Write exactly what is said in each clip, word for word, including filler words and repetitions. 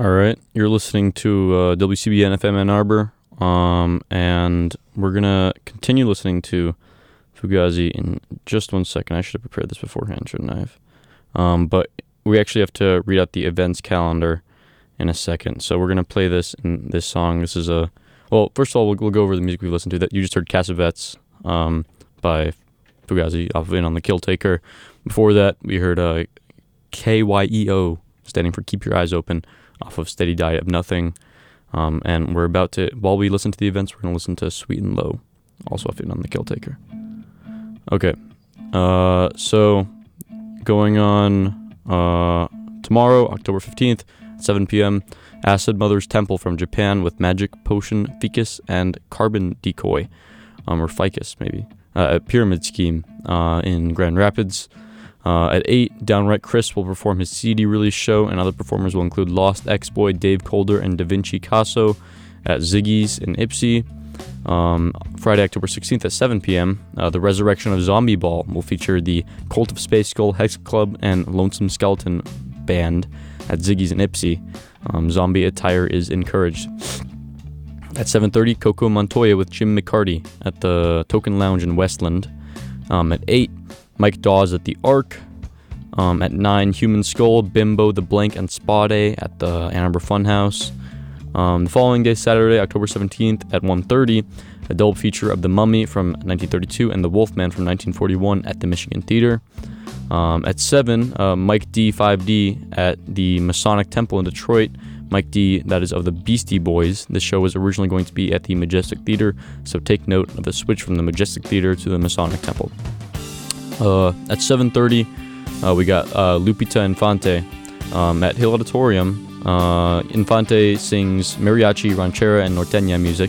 All right, you're listening to uh, W C B N F M Ann Arbor, um, and we're going to continue listening to Fugazi in just one second. I should have prepared this beforehand, shouldn't I have? Um, but we actually have to read out the events calendar in a second. So we're going to play this in this song. This is a, well, first of all, we'll, we'll go over the music we've listened to. That you just heard Casavets um, by Fugazi, off of In on the Kill Taker. Before that, we heard uh, K Y E O, standing for Keep Your Eyes Open, off of Steady Diet of Nothing. Um, and we're about to, while we listen to the events, we're going to listen to Sweet and Low, also off In on the Kill Taker. Okay, uh, so going on uh, tomorrow, October fifteenth, at seven p.m., Acid Mother's Temple from Japan with Magic Potion, Ficus, and Carbon Decoy, um, or Ficus maybe, uh, at Pyramid Scheme uh, in Grand Rapids. Uh, at eight, Downright Chris will perform his C D release show, and other performers will include Lost X-Boy, Dave Colder, and Da Vinci Casso at Ziggy's in Ypsi. Um, Friday, October sixteenth at seven p.m., uh, the Resurrection of Zombie Ball will feature the Cult of Space Skull Hex Club and Lonesome Skeleton Band at Ziggy's in Ypsi. Um, zombie attire is encouraged. At seven thirty, Coco Montoya with Jim McCarty at the Token Lounge in Westland. Um, at eight, Mike Dawes at the Arc. Um, at nine, Human Skull, Bimbo, The Blank, and Spa Day at the Ann Arbor Funhouse. Um, the following day, Saturday, October seventeenth at one thirty, a double feature of The Mummy from nineteen thirty-two and The Wolfman from nineteen forty-one at the Michigan Theater. Um, at seven, uh, Mike D five D at the Masonic Temple in Detroit. Mike D, that is of the Beastie Boys. This show was originally going to be at the Majestic Theater, so take note of the switch from the Majestic Theater to the Masonic Temple. Uh, at seven thirty, uh, we got uh, Lupita Infante um, at Hill Auditorium. Uh, Infante sings mariachi, ranchera, and norteña music.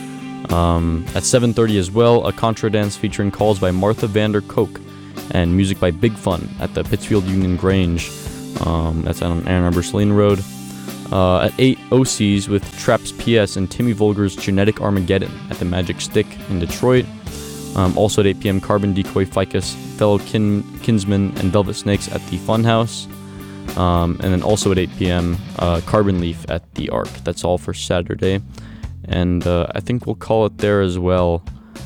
Um, at seven thirty as well, a contra dance featuring calls by Martha Vander Koch and music by Big Fun at the Pittsfield Union Grange. Um, that's on Ann Arbor Saline Road. Uh, at eight, O Cs with Traps P S and Timmy Vulgar's Genetic Armageddon at the Magic Stick in Detroit. Um, also at eight p.m., Carbon Decoy, Ficus, Fellow kin- Kinsmen, and Velvet Snakes at the Funhouse. Um, and then also at eight p.m., uh, Carbon Leaf at the Arc. That's all for Saturday. And uh, I think we'll call it there as well.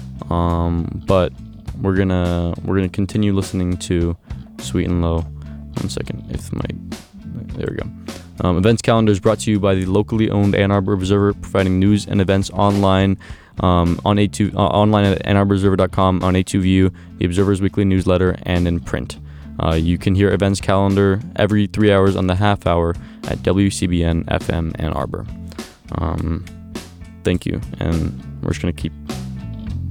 Um, but we're gonna we're gonna continue listening to Sweet and Low. One second, if my there we go. Um, events calendar is brought to you by the locally owned Ann Arbor Observer, providing news and events online um, on A two uh, online at ann arbor observer dot com, on A two View, the Observer's weekly newsletter, and in print. Uh, you can hear events calendar every three hours on the half hour at W C B N F M Ann Arbor. Um, thank you, and we're just gonna keep